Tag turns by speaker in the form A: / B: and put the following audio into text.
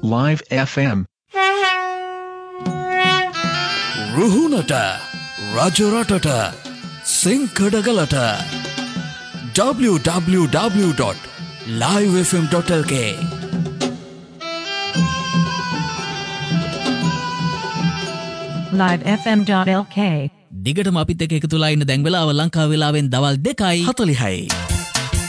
A: Live FM.
B: රුහුණට රජරටට සිංකඩගලට www.livefm.lk
C: livefm.lk
D: දිගටම අපිත් එක්ක එකතු වෙලා ඉන්න දැන් වෙලාව ලංකාව වෙලාවෙන් දවල් 2:40යි